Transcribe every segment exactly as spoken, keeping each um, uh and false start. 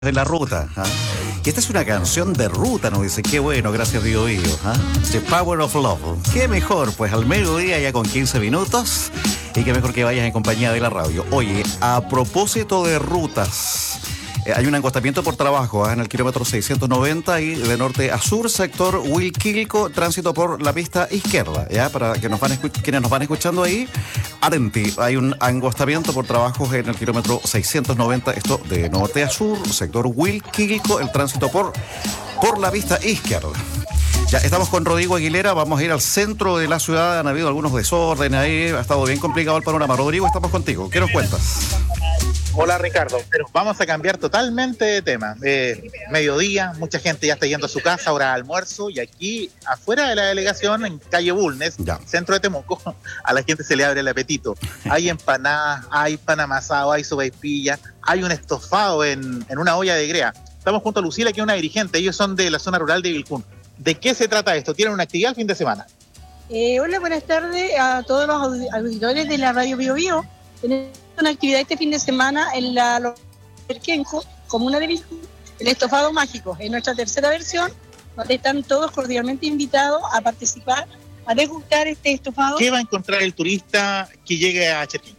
de la ruta. ¿Ah? Y esta es una canción de ruta, nos dice, qué bueno, gracias Bio Bio. ¿Ah? The Power of Love. Qué mejor, pues al mediodía ya con quince minutos. Y qué mejor que vayas en compañía de la radio. Oye, a propósito de rutas, eh, hay un encostamiento por trabajo ¿eh? en el kilómetro seiscientos noventa y de norte a sur, sector Huilquilco, tránsito por la pista izquierda, ya para que nos van escu- quienes nos van escuchando ahí, atenti, hay un angostamiento por trabajos en el kilómetro seiscientos noventa, esto de norte a sur, sector Huilquilco, el tránsito por, por la pista izquierda. Ya estamos con Rodrigo Aguilera, vamos a ir al centro de la ciudad, han habido algunos desórdenes ahí, ha estado bien complicado el panorama. Rodrigo, estamos contigo, ¿qué nos cuentas? Hola Ricardo, pero vamos a cambiar totalmente de tema. Eh, mediodía, mucha gente ya está yendo a su casa, hora de almuerzo, y aquí afuera de la delegación, en calle Bulnes, ya. Centro de Temuco, a la gente se le abre el apetito. Hay empanadas, hay pan amasado, hay sopaipilla, hay un estofado en, en una olla de grea. Estamos junto a Lucila, que es una dirigente, ellos son de la zona rural de Vilcún. ¿De qué se trata esto? ¿Tienen una actividad el fin de semana? Eh, hola, buenas tardes a todos los auditores de la Radio Bio Bio. Tenemos una actividad este fin de semana en la localidad de Cherquenco, comuna de Vilcún, el estofado mágico, en nuestra tercera versión, donde están todos cordialmente invitados a participar, a degustar este estofado. ¿Qué va a encontrar el turista que llegue a Cherquenco?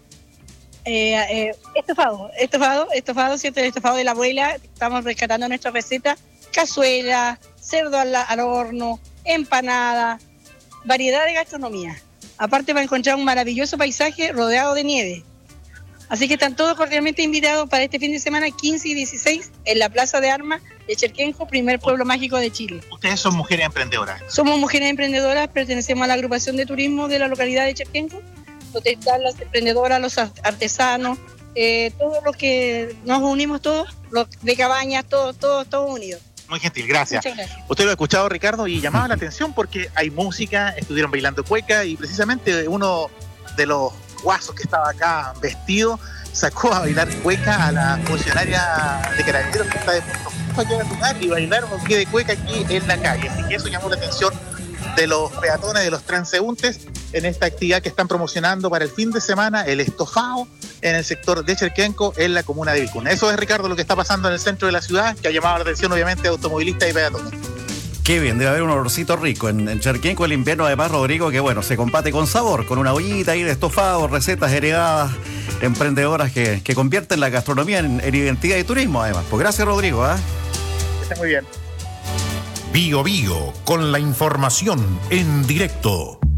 Eh, eh, estofado, estofado, estofado, ¿cierto? El estofado de la abuela, estamos rescatando nuestra receta, cazuela, cerdo al, al horno, empanada, variedad de gastronomía. Aparte va a encontrar un maravilloso paisaje rodeado de nieve. Así que están todos cordialmente invitados para este fin de semana quince y dieciséis en la Plaza de Armas de Cherquenco, primer pueblo mágico de Chile. Ustedes son mujeres emprendedoras. Somos mujeres emprendedoras, pertenecemos a la agrupación de turismo de la localidad de Cherquenco, donde están las emprendedoras, los artesanos, eh, todos los que nos unimos todos, los de cabañas, todos, todos, todos unidos. Muy gentil, gracias. Muchas gracias. Usted lo ha escuchado, Ricardo, y llamaba la atención porque hay música, estuvieron bailando cueca y precisamente uno de los guasos que estaba acá vestido sacó a bailar cueca a la funcionaria de Carabineros que está de punto aquí en el lugar y bailaron un pie de cueca aquí en la calle. Así que eso llamó la atención de los peatones, de los transeúntes en esta actividad que están promocionando para el fin de semana, el estofado en el sector de Cherquenco, en la comuna de Vilcún. Eso es, Ricardo, lo que está pasando en el centro de la ciudad, que ha llamado la atención obviamente de automovilistas y peatones. Qué bien, debe haber un olorcito rico en, en Cherquenco el invierno, además, Rodrigo, que bueno, se comparte con sabor, con una ollita ahí de estofado, recetas heredadas, emprendedoras que, que convierten la gastronomía en, en identidad y turismo, además. Pues gracias, Rodrigo. ¿eh? Está muy bien. Bio Bio, con la información en directo.